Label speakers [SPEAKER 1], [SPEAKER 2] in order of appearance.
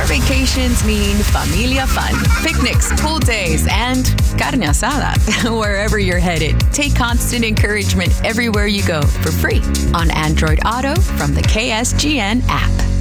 [SPEAKER 1] Our vacations mean familia fun, picnics, pool days, and carne asada. Wherever you're headed, take Constant Encouragement everywhere you go for free on Android Auto from the KSGN app.